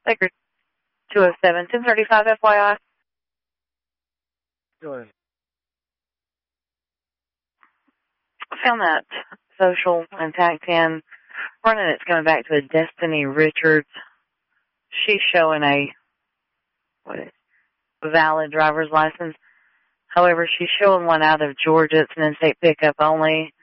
Baker 207, 1035 FYI. Go ahead. Found that social and tag 10. Running it's coming back to a Destiny Richards. She's showing a valid driver's license. However, she's showing one out of Georgia. It's an in-state pickup only.